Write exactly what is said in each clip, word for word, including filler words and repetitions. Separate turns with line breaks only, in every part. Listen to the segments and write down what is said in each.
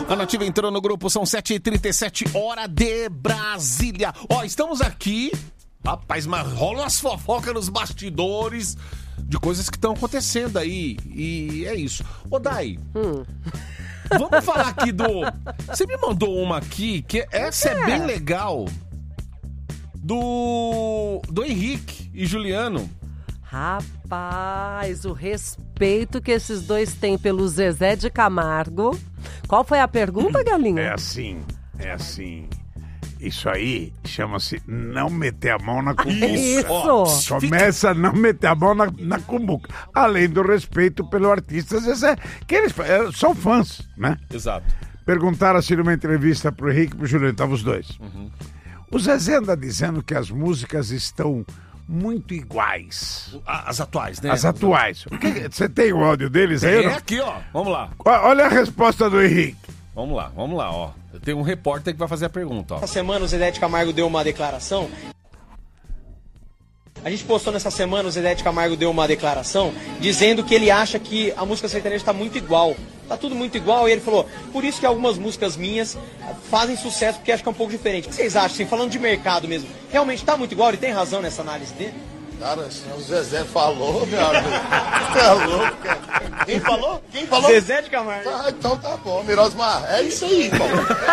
A Nativa entrou no grupo, são sete e trinta e sete, hora de Brasília. Ó, estamos aqui, rapaz, mas rola umas fofocas nos bastidores de coisas que estão acontecendo aí. E é isso. Ô, Dai, hum. vamos falar aqui do... Você me mandou uma aqui, que essa é, é bem legal, do, do Henrique e Juliano.
Rapaz, o respeito que esses dois têm pelo Zezé de Camargo. Qual foi a pergunta, Galinha?
É assim, é assim. Isso aí chama-se não meter a mão na cumbuca.
Isso!
Ó, começa a não meter a mão na, na cumbuca. Além do respeito pelo artista Zezé, que eles é, são fãs, né?
Exato.
Perguntaram assim numa entrevista pro Henrique e pro Juliano, estavam os dois. Uhum. O Zezé anda dizendo que as músicas estão muito iguais.
As atuais, né?
As atuais. Você tem o áudio deles aí?
É aqui, ó. Vamos lá.
Olha a resposta do Henrique.
Vamos lá, vamos lá, ó. Tem um repórter que vai fazer a pergunta, ó.
Essa semana o Zezé de Camargo deu uma declaração. A gente postou nessa semana, o Zezé de Camargo deu uma declaração dizendo que ele acha que a música sertaneja está muito igual. Tá tudo muito igual, e ele falou, por isso que algumas músicas minhas fazem sucesso, porque acho que é um pouco diferente. O que vocês acham, assim, falando de mercado mesmo? Realmente tá muito igual? Ele tem razão nessa análise dele?
Cara, assim, o Zezé falou, meu amigo. Você é louco, cara. Quem falou? Quem falou?
Zezé de Camargo.
Ah, então tá bom, Mirosmar. É isso aí, pô.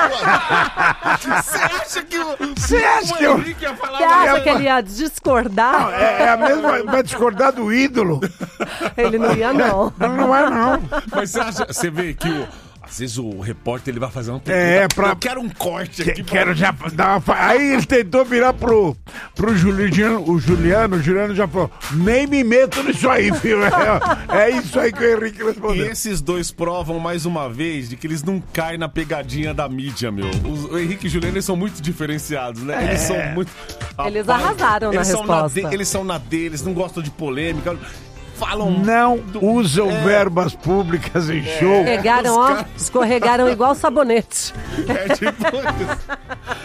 Você acha que o
Você acha que eu...
Henrique ia falar?
Você acha que ele ia discordar?
Não, é, é a mesma, vai discordar do ídolo.
Ele não ia, não.
Não, não é, não.
Mas você acha, você vê que o... Às vezes o repórter ele vai fazer uma pergunta.
É, pra...
Eu quero um corte
que,
aqui.
Quero
pra...
já dar uma... Aí ele tentou virar pro, pro Juliano, o Juliano, o Juliano já falou, nem me meto nisso aí, filho. É, é isso aí que o Henrique respondeu.
E esses dois provam mais uma vez de que eles não caem na pegadinha da mídia, meu. Os, o Henrique e o Juliano, eles são muito diferenciados, né? Eles
é.
são muito...
Eles
Rapaz,
arrasaram
eles
na
são
resposta.
Na de, eles são na deles, não gostam de polêmica... Falam
não
do...
usam
é.
verbas públicas em é. show.
Pegaram, ó, caras... escorregaram igual sabonete.
É tipo isso.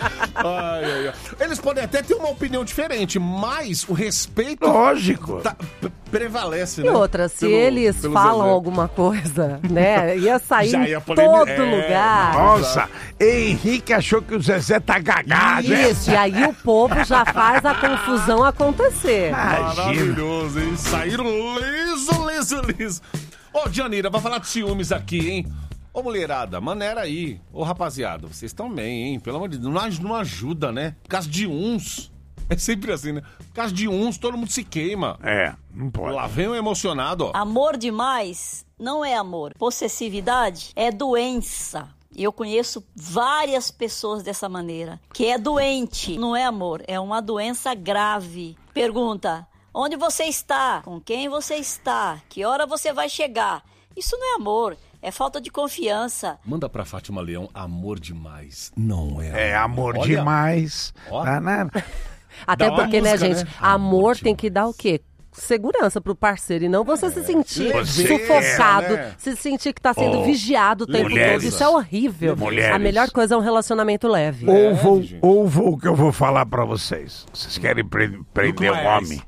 Ai, ai, ai. Eles podem até ter uma opinião diferente, mas o respeito...
Lógico.
Tá, prevalece,
e
né?
outra, se
pelo,
eles
pelo
falam
Zezé.
alguma coisa, né, ia sair
Já
em
ia polemi...
todo
é,
lugar.
Nossa, Henrique achou que o Zezé tá gagado.
Isso, e aí o povo já faz a confusão acontecer.
Maravilhoso, hein? Saíram liso, liso, liso. Ô, Janira, vai falar de ciúmes aqui, hein? Ô, mulherada, maneira aí. Ô, rapaziada, vocês estão bem, hein? Pelo amor de Deus, não, não ajuda, né? Por causa de uns. É sempre assim, né? Por causa de uns, todo mundo se queima.
É, não pode.
Lá vem o emocionado, ó.
Amor demais não é amor. Possessividade é doença. E eu conheço várias pessoas dessa maneira. Que é doente. Não é amor, é uma doença grave. Pergunta, onde você está? Com quem você está? Que hora você vai chegar? Isso não é amor. É falta de confiança.
Manda pra Fátima Leão, amor demais. Não é amor.
É amor
Olha.
demais.
Olha.
Tá,
Até
Dá uma
porque, né,
música,
gente,
né?
amor
Amor
tem que dar o quê? Segurança pro parceiro e não você é. se sentir
Você
sufocado,
é, né?
se sentir que tá sendo
Oh,
vigiado o tempo
mulheres.
todo. Isso é horrível.
Mulheres.
A melhor coisa é um relacionamento leve.
Ouvam,
gente.
ouvam o que eu vou falar pra vocês. Vocês querem pre- prender um
Maes.
homem?